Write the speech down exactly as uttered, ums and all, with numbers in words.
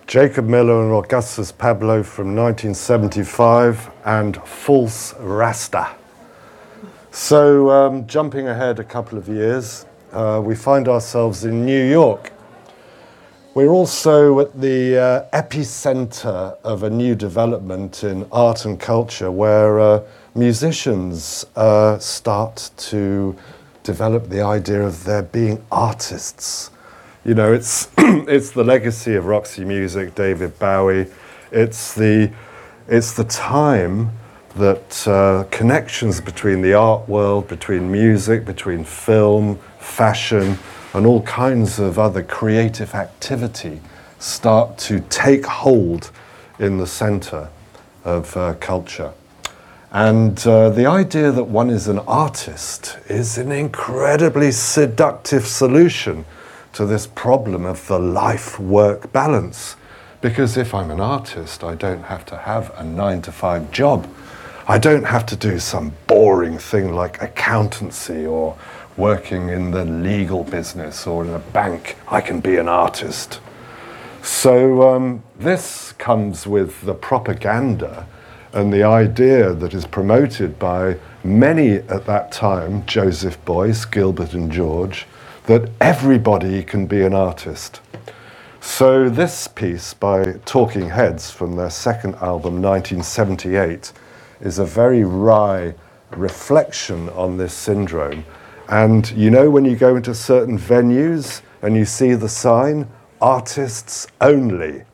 Jacob Miller and Augustus Pablo from nineteen seventy-five, and False Rasta. So um, jumping ahead a couple of years, uh, we find ourselves in New York. We're also at the uh, epicenter of a new development in art and culture where uh, musicians uh, start to develop the idea of there being artists. You know, it's it's the legacy of Roxy Music, David Bowie. It's the it's the time that uh, connections between the art world, between music, between film, fashion, and all kinds of other creative activity start to take hold in the center of uh, culture. And uh, the idea that one is an artist is an incredibly seductive solution to this problem of the life-work balance. Because if I'm an artist, I don't have to have a nine to five job. I don't have to do some boring thing like accountancy or working in the legal business or in a bank. I can be an artist. So um, this comes with the propaganda and the idea that is promoted by many at that time, Joseph Beuys, Gilbert and George, that everybody can be an artist. So this piece by Talking Heads from their second album, nineteen seventy-eight, is a very wry reflection on this syndrome. And you know when you go into certain venues and you see the sign, artists only,